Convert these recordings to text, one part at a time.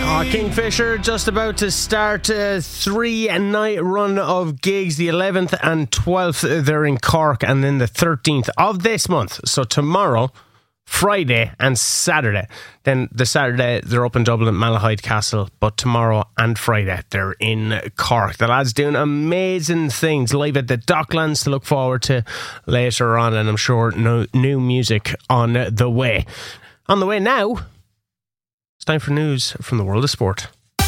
Kingfisher just about to start a 3-night run of gigs. The 11th and 12th they're in Cork, and then the 13th of this month, so tomorrow, Friday and Saturday. Then the Saturday they're up in Dublin at Malahide Castle, but tomorrow and Friday they're in Cork. The lads doing amazing things live at the Docklands to look forward to later on, and I'm sure new music on the way. On the way now, it's time for news from the world of sport.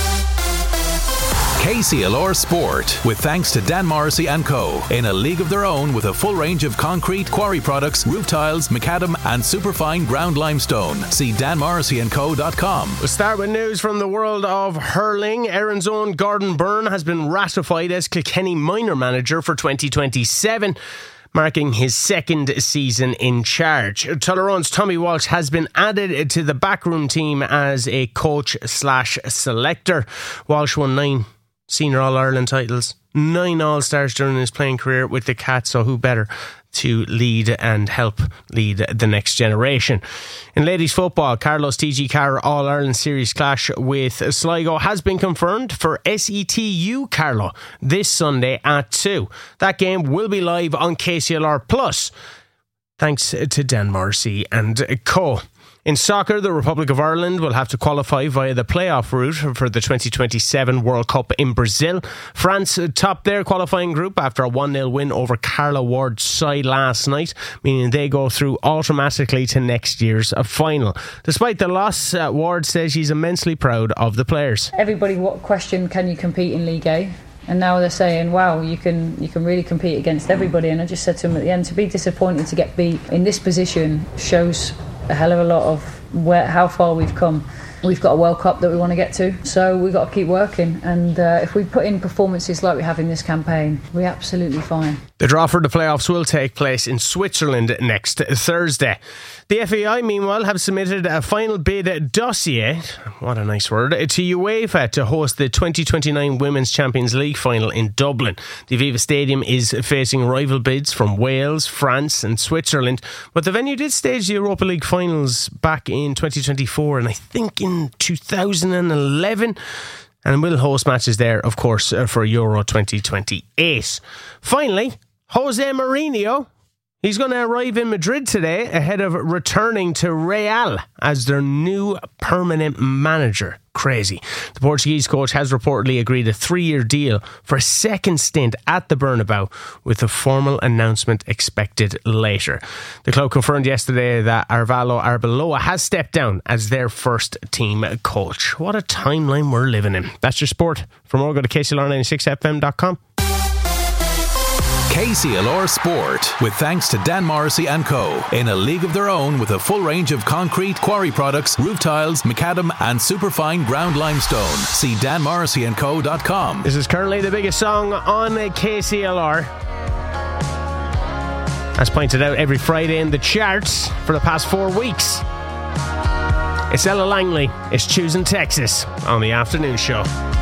KCLR Sport, with thanks to Dan Morrissey & Co. In a league of their own with a full range of concrete, quarry products, roof tiles, macadam and superfine ground limestone. See danmorrisseyandco.com. We'll start with news from the world of hurling. Erin's own Gordon Byrne has been ratified as Kilkenny minor manager for 2027. Marking his second season in charge. Tullaroan's Tommy Walsh has been added to the backroom team as a coach/selector. Walsh won 9 Senior All-Ireland titles, 9 All-Stars during his playing career with the Cats, so who better to lead and help lead the next generation. In ladies football, Carlos TG Carr All-Ireland Series clash with Sligo has been confirmed for SETU Carlow this Sunday at 2. That game will be live on KCLR Plus, thanks to Dan Morrissey and Co. In soccer, the Republic of Ireland will have to qualify via the playoff route for the 2027 World Cup in Brazil. France topped their qualifying group after a 1-0 win over Carla Ward's side last night, meaning they go through automatically to next year's final. Despite the loss, Ward says she's immensely proud of the players. Everybody questioned, can you compete in League A? And now they're saying, wow, you can really compete against everybody. And I just said to them at the end, to be disappointed to get beat in this position shows a hell of a lot of how far we've come. We've got a World Cup that we want to get to, so we've got to keep working, and if we put in performances like we have in this campaign, we're absolutely fine. The draw for the playoffs will take place in Switzerland next Thursday. The FAI, meanwhile, have submitted a final bid dossier, what a nice word, to UEFA to host the 2029 Women's Champions League final in Dublin. The Aviva Stadium is facing rival bids from Wales, France and Switzerland, but the venue did stage the Europa League finals back in 2024 and I think in 2011, and will host matches there, of course, for Euro 2028. Finally, Jose Mourinho, he's going to arrive in Madrid today ahead of returning to Real as their new permanent manager. Crazy. The Portuguese coach has reportedly agreed a 3-year deal for a second stint at the Bernabeu, with a formal announcement expected later. The club confirmed yesterday that Álvaro Arbeloa has stepped down as their first team coach. What a timeline we're living in. That's your sport. For more, go to KCLR96FM.com. KCLR Sport, with thanks to Dan Morrissey & Co. In a league of their own with a full range of concrete, quarry products, roof tiles, macadam and superfine ground limestone. See danmorrisseyandco.com. This is currently the biggest song on KCLR. As pointed out every Friday in the charts for the past 4 weeks. It's Ella Langley. It's Choosing Texas on the afternoon show.